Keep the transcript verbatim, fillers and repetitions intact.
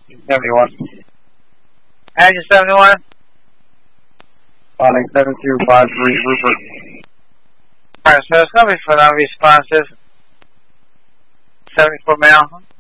seventy-one. Engine seventy-one. Spotting seven two five three, Rupert. Alright, so it's going to be for non-responsive. seventy-four male.